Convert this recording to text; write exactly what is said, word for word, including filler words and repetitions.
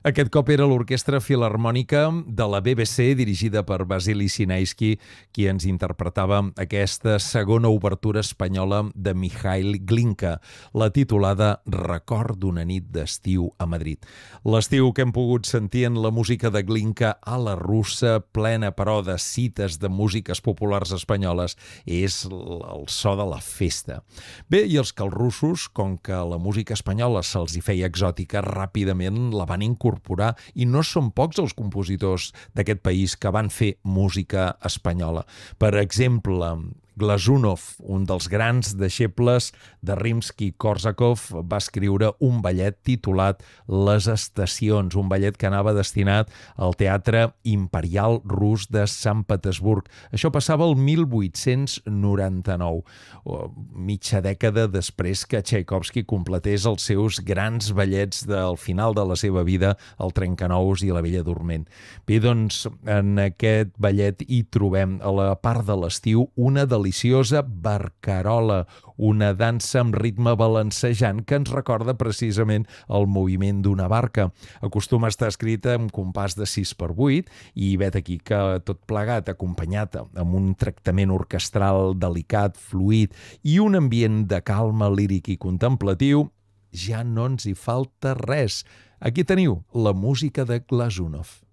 Aquest cop era l'Orquestra Filharmònica de la B B C, dirigida per Vasily Sinaisky, qui ens interpretava aquesta segona obertura espanyola de Mikhail Glinka, la titulada Record d'una nit d'estiu a Madrid. L'estiu que hem pogut sentir en la música de Glinka a la russa, plena però de cites de músiques populars espanyoles, és el so de la festa. Bé, i els que els russos, com que la música espanyola se'ls hi feia exòtica, ràpidament la van incorporar, i no són pocs els compositors d'aquest país que van fer música espanyola. Per exemple, Glazunov, un dels grans deixebles de Rimsky-Korsakov, va escriure un ballet titulat Les Estacions, un ballet que anava destinat al Teatre Imperial Rus de Sant Petersburg. Això passava el mil vuit-cents noranta-nou, mitja dècada després que Tchaikovsky completés els seus grans ballets del final de la seva vida, el Trencanous i la Bella Dorment. Bé, doncs, en aquest ballet hi trobem a la part de l'estiu una deliciosa barcarola, una dansa amb ritme balancejant que ens recorda precisament el moviment d'una barca. Acostuma a estar escrita amb compàs de sis per vuit i vet aquí que tot plegat, acompanyat amb un tractament orquestral delicat, fluid i un ambient de calma líric i contemplatiu, ja no ens hi falta res. Aquí teniu la música de Glazunov.